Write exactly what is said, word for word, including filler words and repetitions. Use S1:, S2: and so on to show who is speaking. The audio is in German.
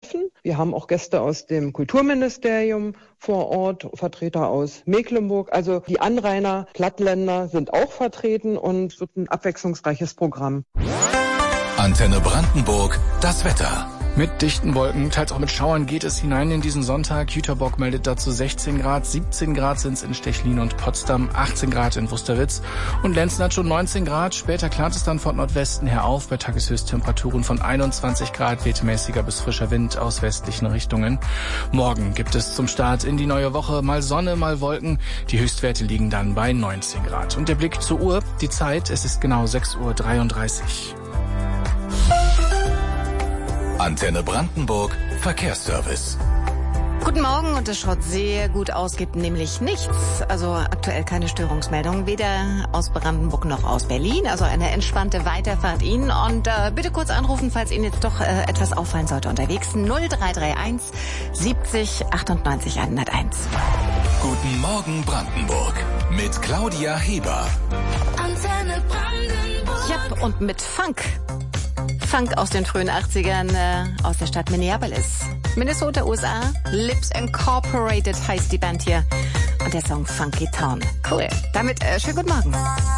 S1: treffen. Wir haben auch Gäste aus dem Kulturministerium vor Ort, Vertreter aus Mecklenburg. Also die Anrainer, Plattländer sind auch vertreten und es wird ein abwechslungsreiches Programm.
S2: Antenne Brandenburg, das Wetter.
S3: Mit dichten Wolken, teils auch mit Schauern geht es hinein in diesen Sonntag. Jüterbock meldet dazu sechzehn Grad, siebzehn Grad sind es in Stechlin und Potsdam, achtzehn Grad in Wusterwitz und Lenzen hat schon neunzehn Grad. Später klart es dann von Nordwesten her auf bei Tageshöchsttemperaturen von einundzwanzig Grad, weht mäßiger bis frischer Wind aus westlichen Richtungen. Morgen gibt es zum Start in die neue Woche mal Sonne, mal Wolken. Die Höchstwerte liegen dann bei neunzehn Grad. Und der Blick zur Uhr, die Zeit, es ist genau sechs Uhr dreiunddreißig.
S2: Antenne Brandenburg, Verkehrsservice.
S4: Guten Morgen, und es schaut sehr gut aus, gibt nämlich nichts. Also aktuell keine Störungsmeldung, weder aus Brandenburg noch aus Berlin. Also eine entspannte Weiterfahrt Ihnen. Und äh, bitte kurz anrufen, falls Ihnen jetzt doch äh, etwas auffallen sollte unterwegs. null drei drei eins siebzig achtundneunzig hunderteins.
S2: Guten Morgen Brandenburg mit Claudia Heber.
S4: Antenne Brandenburg. Ja, und mit Funk. Funk aus den frühen achtzigern äh, aus der Stadt Minneapolis. Minnesota, U S A. Lips Incorporated heißt die Band hier. Und der Song Funky Town. Cool. Damit äh, schönen guten Morgen.